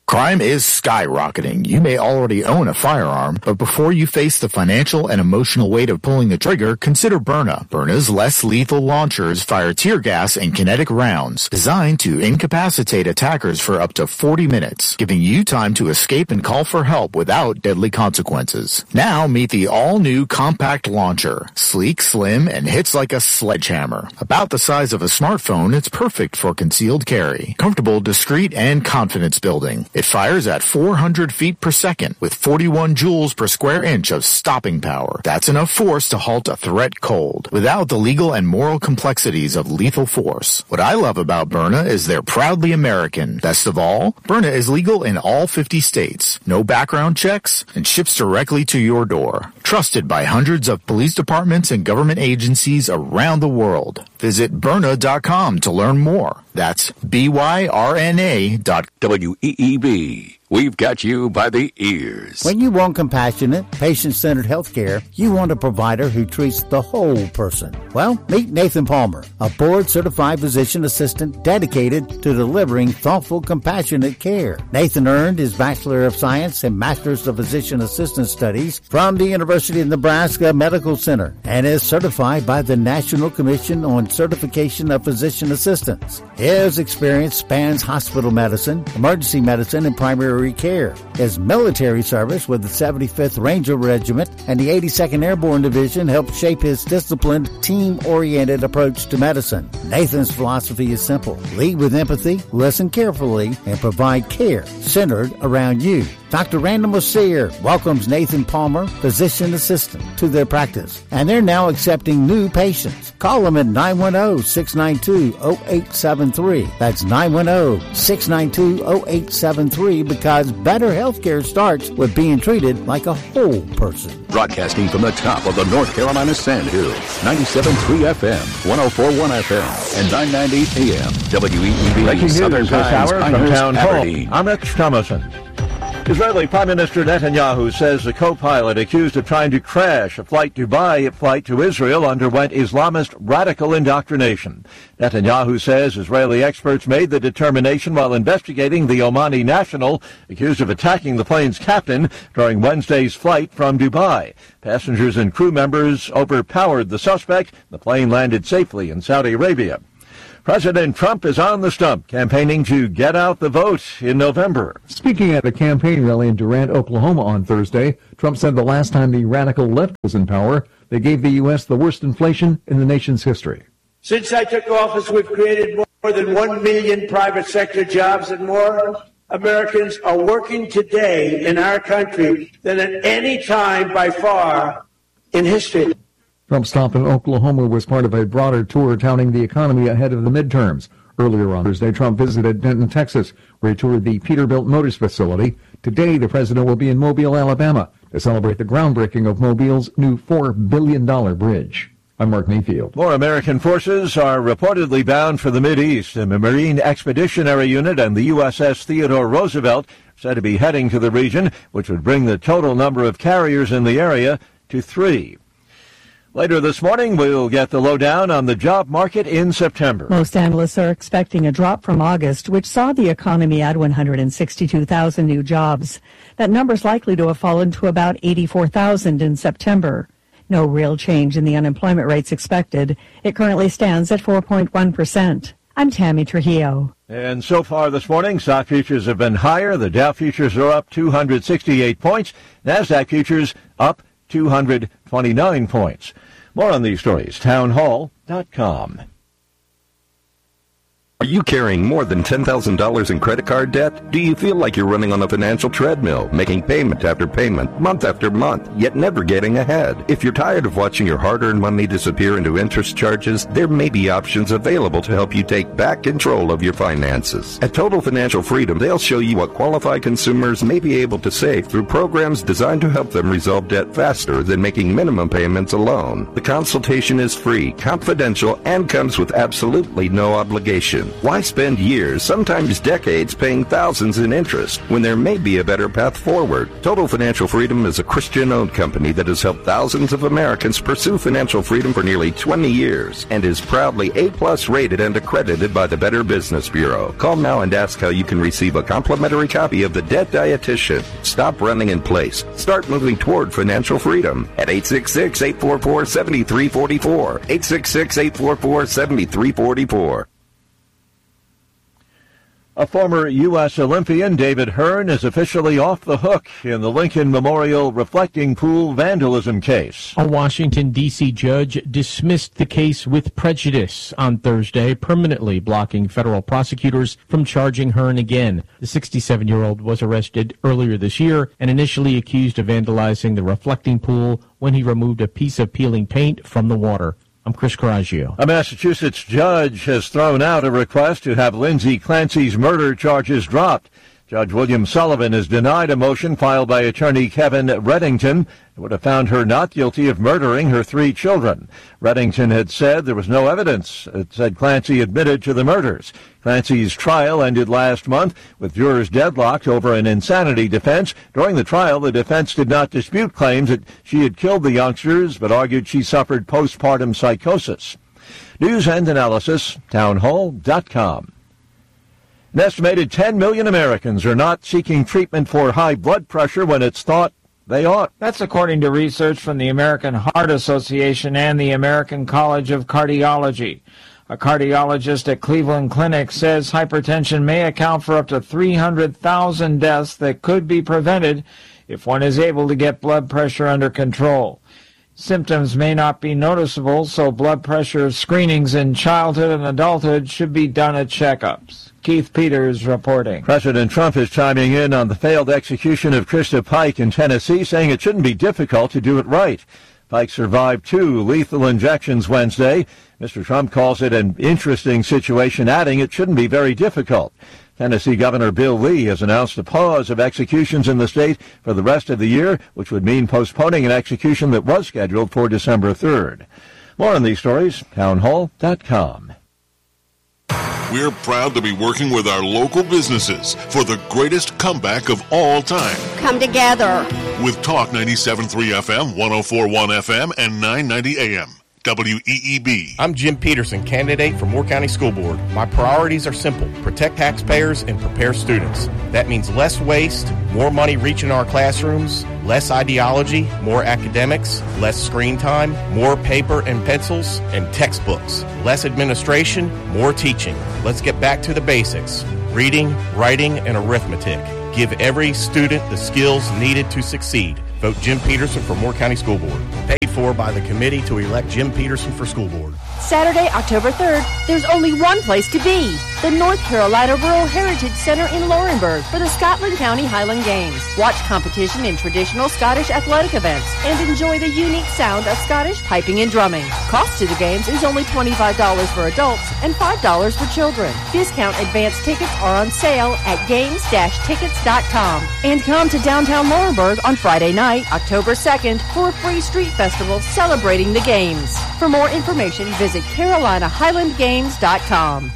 Crime is skyrocketing. You may already own a firearm, but before you face the financial and emotional weight of pulling the trigger, consider Byrna. Byrna's less lethal launchers fire tear gas and kinetic rounds designed to incapacitate attackers for up to 40 minutes, giving you time to escape and call for help without deadly consequences. Now meet the all-new compact launcher. Sleek, slim, and hits like a sledgehammer. About the size of a smartphone, it's perfect for concealed carry. Comfortable, discreet, and confidence building. It fires at 400 feet per second with 41 joules per square inch of stopping power. That's enough force to halt a threat cold, without the legal and moral complexities of lethal force. What I love about Byrna is they're proudly American. Best of all, Byrna is legal in all 50 states, no background checks, and ships directly to your door. Trusted by hundreds of police departments and government agencies around the world. Visit Byrna.com to learn more. That's BYRNA.com. WEEB. We've got you by the ears. When you want compassionate, patient-centered health care, you want a provider who treats the whole person. Well, meet Nathan Palmer, a board-certified physician assistant dedicated to delivering thoughtful, compassionate care. Nathan earned his Bachelor of Science and Master's of Physician Assistant Studies from the University of Nebraska Medical Center and is certified by the National Commission on Certification of Physician Assistants. His experience spans hospital medicine, emergency medicine, and primary care. His military service with the 75th Ranger Regiment and the 82nd Airborne Division helped shape his disciplined, team-oriented approach to medicine. Nathan's philosophy is simple. Lead with empathy, listen carefully, and provide care centered around you. Dr. Randall Mercier welcomes Nathan Palmer, physician assistant, to their practice, and they're now accepting new patients. Call them at 910-692-0873. That's 910-692-0873 because better health care starts with being treated like a whole person. Broadcasting from the top of the North Carolina Sandhills, 97.3 FM, 104.1 FM, and 990 AM. WEEB. Breaking Southern news this Times, hour from Pinehurst, Town Hall. Aberdeen. I'm Mitch Thomason. Israeli Prime Minister Netanyahu says the co-pilot accused of trying to crash a flight to Israel underwent Islamist radical indoctrination. Netanyahu says Israeli experts made the determination while investigating the Omani national accused of attacking the plane's captain during Wednesday's flight from Dubai. Passengers and crew members overpowered the suspect. The plane landed safely in Saudi Arabia. President Trump is on the stump, campaigning to get out the vote in November. Speaking at a campaign rally in Durant, Oklahoma on Thursday, Trump said the last time the radical left was in power, they gave the U.S. the worst inflation in the nation's history. Since I took office, we've created more than 1 million private sector jobs, and more Americans are working today in our country than at any time by far in history. Trump's stop in Oklahoma was part of a broader tour touting the economy ahead of the midterms. Earlier on Thursday, Trump visited Denton, Texas, where he toured the Peterbilt Motors facility. Today, the president will be in Mobile, Alabama, to celebrate the groundbreaking of Mobile's new $4 billion bridge. I'm Mark Mayfield. More American forces are reportedly bound for the Mideast. The Marine Expeditionary Unit and the USS Theodore Roosevelt are said to be heading to the region, which would bring the total number of carriers in the area to 3. Later this morning, we'll get the lowdown on the job market in September. Most analysts are expecting a drop from August, which saw the economy add 162,000 new jobs. That number's likely to have fallen to about 84,000 in September. No real change in the unemployment rates expected. It currently stands at 4.1%. I'm Tammy Trujillo. And so far this morning, stock futures have been higher. The Dow futures are up 268 points. NASDAQ futures up 229 points. More on these stories, townhall.com. Are you carrying more than $10,000 in credit card debt? Do you feel like you're running on a financial treadmill, making payment after payment, month after month, yet never getting ahead? If you're tired of watching your hard-earned money disappear into interest charges, there may be options available to help you take back control of your finances. At Total Financial Freedom, they'll show you what qualified consumers may be able to save through programs designed to help them resolve debt faster than making minimum payments alone. The consultation is free, confidential, and comes with absolutely no obligation. Why spend years, sometimes decades, paying thousands in interest when there may be a better path forward? Total Financial Freedom is a Christian-owned company that has helped thousands of Americans pursue financial freedom for nearly 20 years and is proudly A-plus rated and accredited by the Better Business Bureau. Call now and ask how you can receive a complimentary copy of The Debt Dietitian. Stop running in place. Start moving toward financial freedom at 866-844-7344. 866-844-7344. A former U.S. Olympian, David Hearn, is officially off the hook in the Lincoln Memorial reflecting pool vandalism case. A Washington, D.C. judge dismissed the case with prejudice on Thursday, permanently blocking federal prosecutors from charging Hearn again. The 67-year-old was arrested earlier this year and initially accused of vandalizing the reflecting pool when he removed a piece of peeling paint from the water. I'm Chris Coraggio. A Massachusetts judge has thrown out a request to have Lindsay Clancy's murder charges dropped. Judge William Sullivan has denied a motion filed by attorney Kevin Reddington that would have found her not guilty of murdering her 3 children. Reddington had said there was no evidence. It said Clancy admitted to the murders. Clancy's trial ended last month with jurors deadlocked over an insanity defense. During the trial, the defense did not dispute claims that she had killed the youngsters, but argued she suffered postpartum psychosis. News and analysis, townhall.com. An estimated 10 million Americans are not seeking treatment for high blood pressure when it's thought they ought. That's according to research from the American Heart Association and the American College of Cardiology. A cardiologist at Cleveland Clinic says hypertension may account for up to 300,000 deaths that could be prevented if one is able to get blood pressure under control. Symptoms may not be noticeable, so blood pressure screenings in childhood and adulthood should be done at checkups. Keith Peters reporting. President Trump is chiming in on the failed execution of Krista Pike in Tennessee, saying it shouldn't be difficult to do it right. Pike survived 2 lethal injections Wednesday. Mr. Trump calls it an interesting situation, adding it shouldn't be very difficult. Tennessee Governor Bill Lee has announced a pause of executions in the state for the rest of the year, which would mean postponing an execution that was scheduled for December 3rd. More on these stories, townhall.com. We're proud to be working with our local businesses for the greatest comeback of all time. Come together. With Talk 97.3 FM, 104.1 FM, and 990 AM. WEEB. I'm Jim Peterson, candidate for Moore County School Board. My priorities are simple: protect taxpayers and prepare students. That means less waste, more money reaching our classrooms, less ideology, more academics, less screen time, more paper and pencils and textbooks, less administration, more teaching. Let's get back to the basics: reading, writing, and arithmetic. Give every student the skills needed to succeed. Vote Jim Peterson for Moore County School Board. Paid for by the committee to elect Jim Peterson for school board. Saturday, October 3rd, there's only one place to be. The North Carolina Rural Heritage Center in Laurinburg for the Scotland County Highland Games. Watch competition in traditional Scottish athletic events and enjoy the unique sound of Scottish piping and drumming. Cost to the games is only $25 for adults and $5 for children. Discount advance tickets are on sale at games-tickets.com. And come to downtown Laurinburg on Friday night, October 2nd, for a free street festival celebrating the games. For more information, visit CarolinaHighlandGames.com.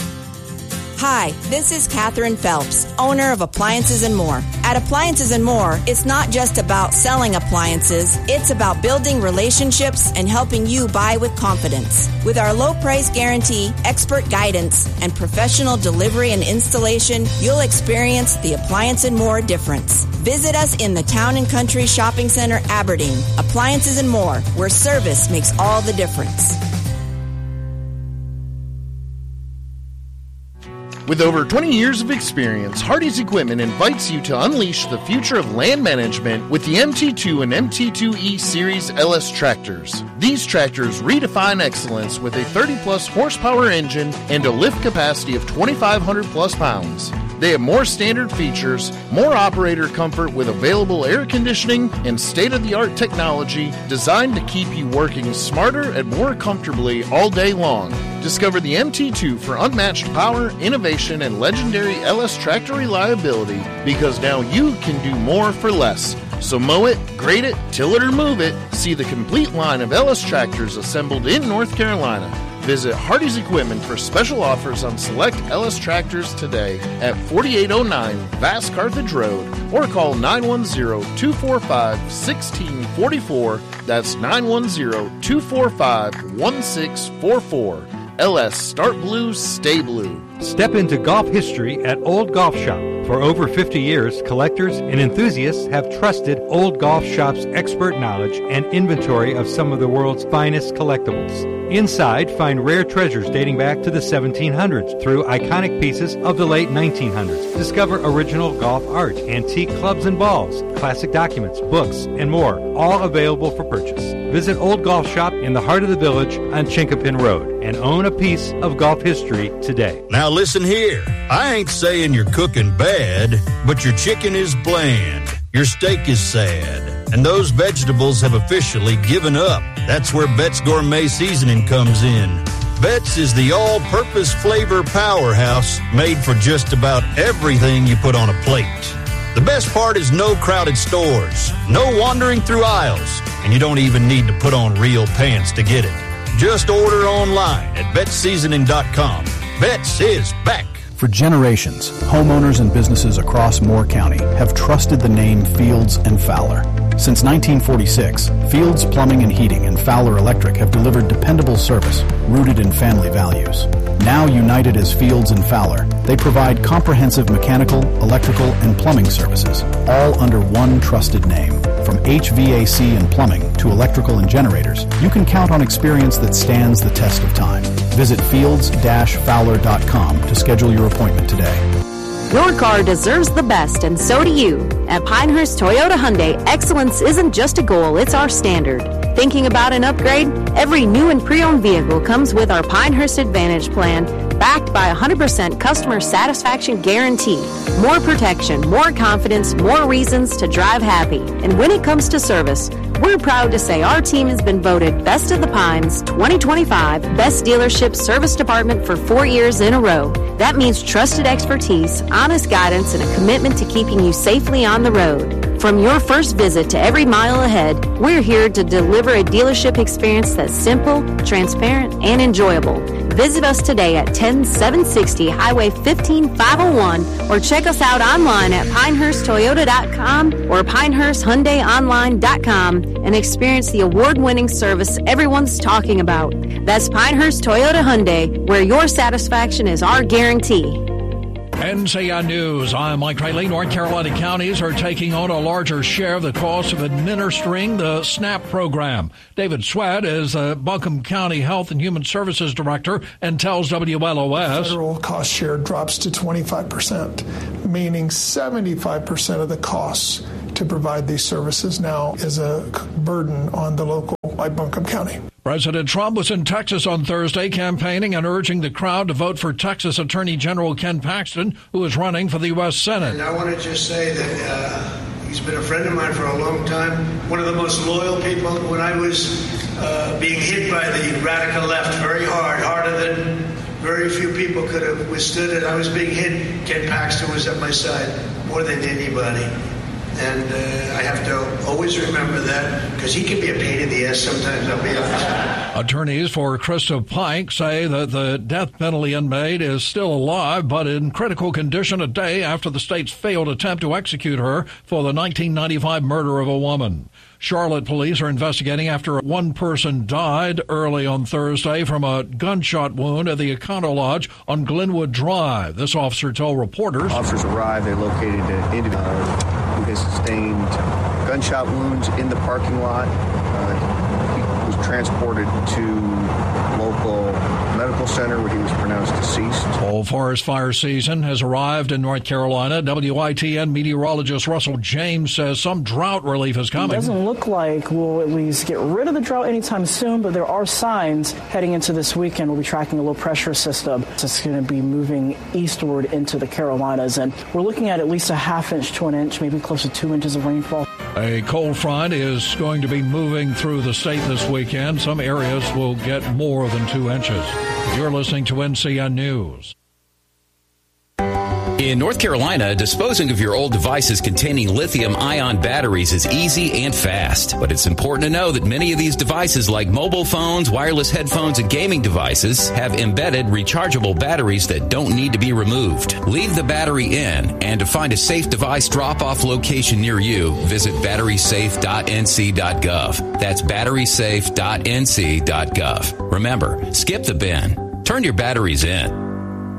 Hi, this is Catherine Phelps, owner of Appliances and More. At Appliances and More, it's not just about selling appliances, it's about building relationships and helping you buy with confidence. With our low price guarantee, expert guidance, and professional delivery and installation, you'll experience the Appliance and More difference. Visit us in the Town and Country Shopping Center, Aberdeen. Appliances and More, where service makes all the difference. With over 20 years of experience, Hardy's Equipment invites you to unleash the future of land management with the MT2 and MT2E Series LS tractors. These tractors redefine excellence with a 30-plus horsepower engine and a lift capacity of 2,500-plus pounds. They have more standard features, more operator comfort with available air conditioning and state-of-the-art technology designed to keep you working smarter and more comfortably all day long. Discover the MT2 for unmatched power, innovation, and legendary LS tractor reliability, because now you can do more for less. So mow it, grade it, till it or move it. See the complete line of LS tractors assembled in North Carolina. Visit Hardy's Equipment for special offers on select LS tractors today at 4809 Vass Carthage Road or call 910-245-1644. That's 910-245-1644. LS, start blue, stay blue. Step into golf history at Old Golf Shop. For over 50 years, collectors and enthusiasts have trusted Old Golf Shop's expert knowledge and inventory of some of the world's finest collectibles. Inside, find rare treasures dating back to the 1700s through iconic pieces of the late 1900s. Discover original golf art, antique clubs and balls, classic documents, books, and more, all available for purchase. Visit Old Golf Shop in the heart of the village on Chinkapin Road and own a piece of golf history today. Now listen here. I ain't saying you're cooking bad, but your chicken is bland, your steak is sad, and those vegetables have officially given up. That's where Bet's Gourmet Seasoning comes in. Bet's is the all-purpose flavor powerhouse made for just about everything you put on a plate. The best part is no crowded stores, no wandering through aisles, and you don't even need to put on real pants to get it. Just order online at BetSeasoning.com. Bet's is back. For generations, homeowners and businesses across Moore County have trusted the name Fields and Fowler. Since 1946, Fields Plumbing and Heating and Fowler Electric have delivered dependable service rooted in family values. Now united as Fields and Fowler, they provide comprehensive mechanical, electrical, and plumbing services, all under one trusted name. From HVAC and plumbing to electrical and generators, you can count on experience that stands the test of time. Visit fields-fowler.com to schedule your appointment today. Your car deserves the best, and so do you. At Pinehurst Toyota Hyundai, excellence isn't just a goal, it's our standard. Thinking about an upgrade? Every new and pre-owned vehicle comes with our Pinehurst Advantage plan, backed by 100% customer satisfaction guarantee. More protection, more confidence, more reasons to drive happy. And when it comes to service, we're proud to say our team has been voted Best of the Pines 2025 Best Dealership Service Department for 4 years in a row. That means trusted expertise, honest guidance, and a commitment to keeping you safely on the road. From your first visit to every mile ahead, we're here to deliver a dealership experience that's simple, transparent, and enjoyable. Visit us today at 10760 Highway 15501 or check us out online at pinehursttoyota.com or pinehursthyundaiονline.com and experience the award-winning service everyone's talking about. That's Pinehurst Toyota Hyundai, where your satisfaction is our guarantee. NCN News. I'm Mike Riley. North Carolina counties are taking on a larger share of the cost of administering the SNAP program. David Sweat is the Buncombe County Health and Human Services Director and tells WLOS. Federal cost share drops to 25%, meaning 75% of the costs to provide these services now is a burden on the local, like Buncombe County. President Trump was in Texas on Thursday campaigning and urging the crowd to vote for Texas Attorney General Ken Paxton, who is running for the U.S. Senate. And I want to just say that he's been a friend of mine for a long time, one of the most loyal people. When I was being hit by the radical left very hard, harder than very few people could have withstood it, I was being hit. Ken Paxton was at my side more than anybody. And I have to always remember that because he can be a pain in the ass sometimes, I'll be honest. Attorneys for Krista Pike say that the death penalty inmate is still alive, but in critical condition a day after the state's failed attempt to execute her for the 1995 murder of a woman. Charlotte police are investigating after one person died early on Thursday from a gunshot wound at the Econo Lodge on Glenwood Drive. This officer told reporters. Officers arrived. They located an individual who has sustained gunshot wounds in the parking lot. He was transported to local medical center where he was pronounced deceased. Full forest fire season has arrived in North Carolina. WITN meteorologist Russell James says some drought relief is coming. It doesn't look like we'll at least get rid of the drought anytime soon, but there are signs heading into this weekend. We'll be tracking a low pressure system. It's going to be moving eastward into the Carolinas, and we're looking at least a half inch to an inch, maybe close to 2 inches of rainfall. A cold front is going to be moving through the state this weekend. Some areas will get more than 2 inches. You're listening to NCN News. In North Carolina, disposing of your old devices containing lithium-ion batteries is easy and fast. But it's important to know that many of these devices, like mobile phones, wireless headphones, and gaming devices, have embedded rechargeable batteries that don't need to be removed. Leave the battery in, and to find a safe device drop-off location near you, visit batterysafe.nc.gov. That's batterysafe.nc.gov. Remember, skip the bin. Turn your batteries in.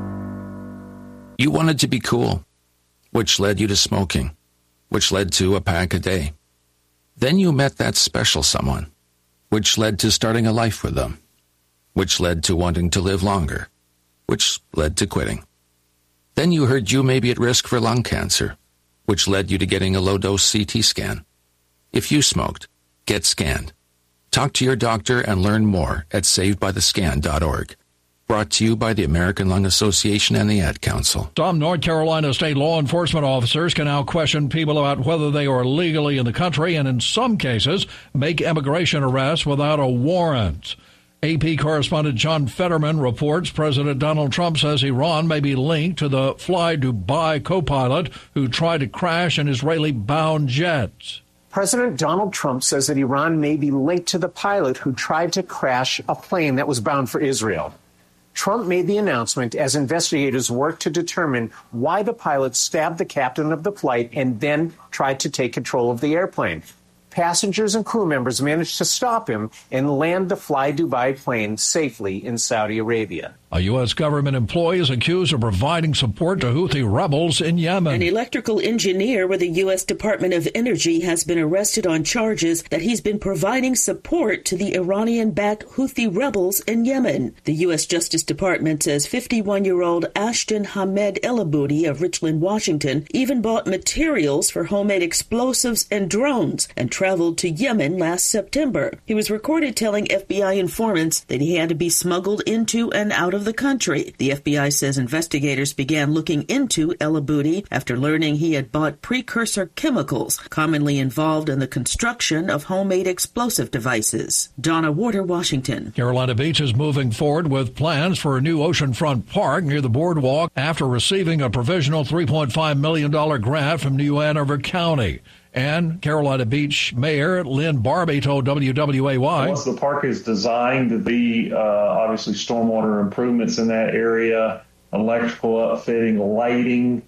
You wanted to be cool, which led you to smoking, which led to a pack a day. Then you met that special someone, which led to starting a life with them, which led to wanting to live longer, which led to quitting. Then you heard you may be at risk for lung cancer, which led you to getting a low-dose CT scan. If you smoked, get scanned. Talk to your doctor and learn more at savedbythescan.org. Brought to you by the American Lung Association and the Ad Council. Some North Carolina state law enforcement officers can now question people about whether they are legally in the country and, in some cases, make immigration arrests without a warrant. AP correspondent John Fetterman reports President Donald Trump says Iran may be linked to the Fly Dubai co-pilot who tried to crash an Israeli-bound jet. President Donald Trump says that Iran may be linked to the pilot who tried to crash a plane that was bound for Israel. Trump made the announcement as investigators worked to determine why the pilot stabbed the captain of the flight and then tried to take control of the airplane. Passengers and crew members managed to stop him and land the Fly Dubai plane safely in Saudi Arabia. A U.S. government employee is accused of providing support to Houthi rebels in Yemen. An electrical engineer with the U.S. Department of Energy has been arrested on charges that he's been providing support to the Iranian-backed Houthi rebels in Yemen. The U.S. Justice Department says 51-year-old Ashton Hamed Elaboudi of Richland, Washington, even bought materials for homemade explosives and drones and traveled to Yemen last September. He was recorded telling FBI informants that he had to be smuggled into and out of the country. The FBI says investigators began looking into Elaboudi after learning he had bought precursor chemicals commonly involved in the construction of homemade explosive devices. Donna Warder, Washington. Carolina Beach is moving forward with plans for a new oceanfront park near the boardwalk after receiving a provisional $3.5 million grant from New Hanover County. And Carolina Beach Mayor Lynn Barbie told WWAY. Once the park is designed to be obviously stormwater improvements in that area, electrical upfitting, lighting,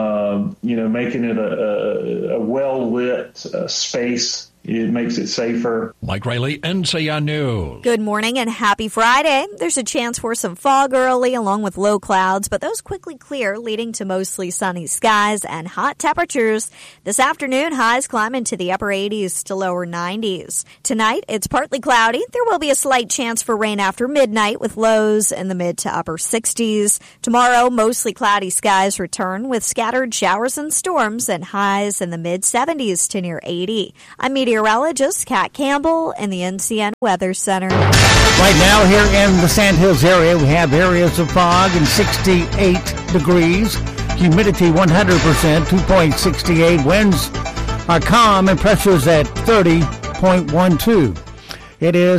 making it a well-lit space. It makes it safer. Mike Rayleigh, NCN News. Good morning and happy Friday. There's a chance for some fog early along with low clouds, but those quickly clear, leading to mostly sunny skies and hot temperatures. This afternoon, highs climb into the upper 80s to lower 90s. Tonight, it's partly cloudy. There will be a slight chance for rain after midnight with lows in the mid to upper 60s. Tomorrow, mostly cloudy skies return with scattered showers and storms and highs in the mid 70s to near 80. I'm meteorologist Kat Campbell in the NCN Weather Center. Right now here in the Sandhills area, we have areas of fog and 68 degrees. Humidity 100%, 2.68. Winds are calm and pressures at 30.12. It is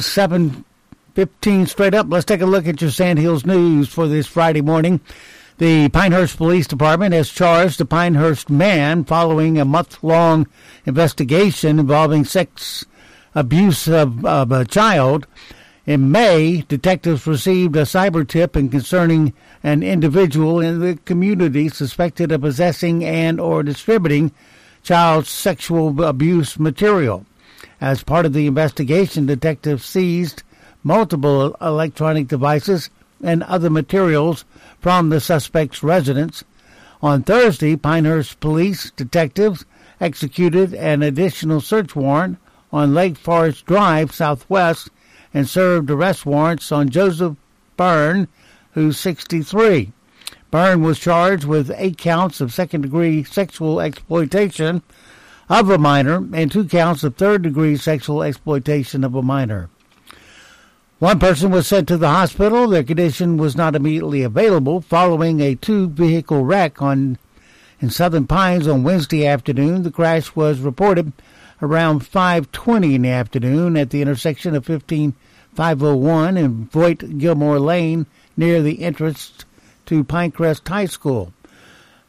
7:15 straight up. Let's take a look at your Sandhills news for this Friday morning. The Pinehurst Police Department has charged a Pinehurst man following a month-long investigation involving sex abuse of a child. In May, detectives received a cyber tip concerning an individual in the community suspected of possessing and or distributing child sexual abuse material. As part of the investigation, detectives seized multiple electronic devices and other materials from the suspect's residence. On Thursday, Pinehurst police detectives executed an additional search warrant on Lake Forest Drive Southwest and served arrest warrants on Joseph Byrne, who's 63. Byrne was charged with 8 counts of second-degree sexual exploitation of a minor and 2 counts of third-degree sexual exploitation of a minor. One person was sent to the hospital. Their condition was not immediately available following a 2-vehicle wreck in Southern Pines on Wednesday afternoon. The crash was reported around 5:20 in the afternoon at the intersection of 15501 and Voigt Gilmore Lane near the entrance to Pinecrest High School.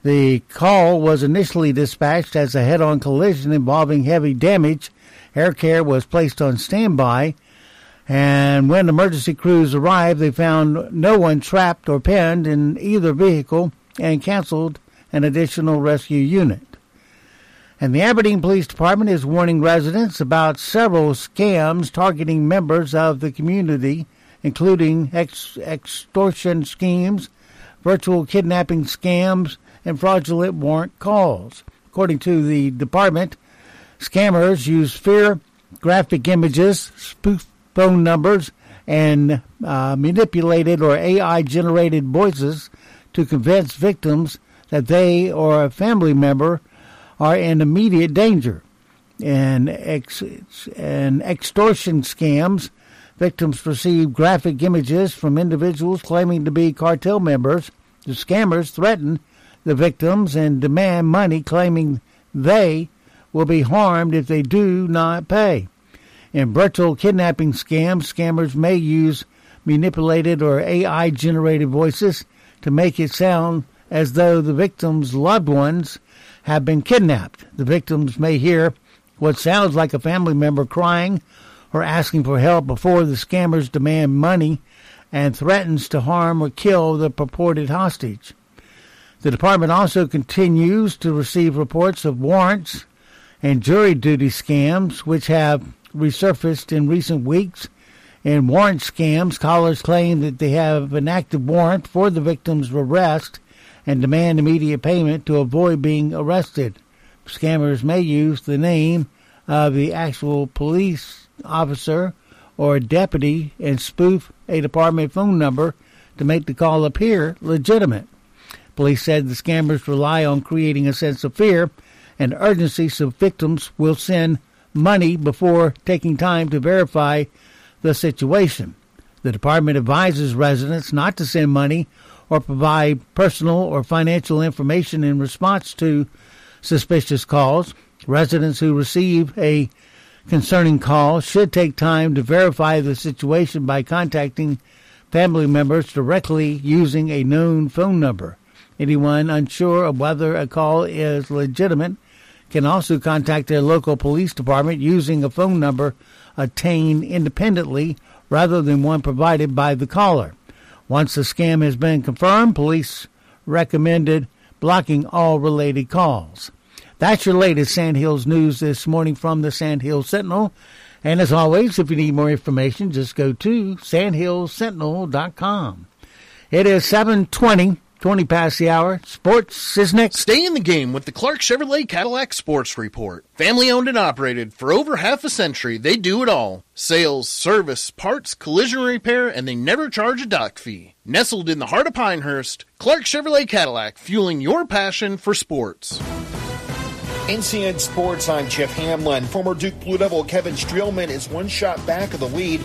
The call was initially dispatched as a head-on collision involving heavy damage. Air Care was placed on standby, and when emergency crews arrived, they found no one trapped or pinned in either vehicle and canceled an additional rescue unit. And the Aberdeen Police Department is warning residents about several scams targeting members of the community, including extortion schemes, virtual kidnapping scams, and fraudulent warrant calls. According to the department, scammers use fear, graphic images, spoof phone numbers, and manipulated or AI-generated voices to convince victims that they or a family member are in immediate danger. And extortion scams, victims receive graphic images from individuals claiming to be cartel members. The scammers threaten the victims and demand money, claiming they will be harmed if they do not pay. In virtual kidnapping scams, scammers may use manipulated or AI-generated voices to make it sound as though the victim's loved ones have been kidnapped. The victims may hear what sounds like a family member crying or asking for help before the scammers demand money and threatens to harm or kill the purported hostage. The department also continues to receive reports of warrants and jury duty scams, which have resurfaced in recent weeks. In warrant scams, callers claim that they have an active warrant for the victim's arrest and demand immediate payment to avoid being arrested. Scammers may use the name of the actual police officer or deputy and spoof a department phone number to make the call appear legitimate. Police said the scammers rely on creating a sense of fear and urgency so victims will send money before taking time to verify the situation. The department advises residents not to send money or provide personal or financial information in response to suspicious calls. Residents who receive a concerning call should take time to verify the situation by contacting family members directly using a known phone number. Anyone unsure of whether a call is legitimate can also contact their local police department using a phone number obtained independently rather than one provided by the caller. Once the scam has been confirmed, police recommended blocking all related calls. That's your latest Sandhills news this morning from the Sandhills Sentinel. And as always, if you need more information, just go to sandhillssentinel.com. It is 7:20. 20 past the hour. Sports is next. Stay in the game with the Clark Chevrolet Cadillac Sports Report. Family owned and operated for over half a century, they do it all. Sales, service, parts, collision repair, and they never charge a dock fee. Nestled in the heart of Pinehurst, Clark Chevrolet Cadillac, fueling your passion for sports. NCN Sports, I'm Jeff Hamlin. Former Duke Blue Devil Kevin Streelman is one shot back of the lead